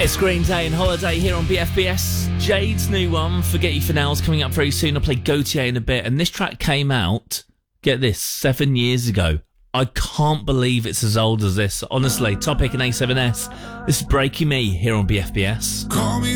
It's Green Day and Holiday here on BFBS. Jade's new one, Forget You For Now, is coming up very soon. I'll play Gautier in a bit. And this track came out, get this, 7 years ago. I can't believe it's as old as this. Honestly, Topic and A7S. This is Breaking Me here on BFBS. Call me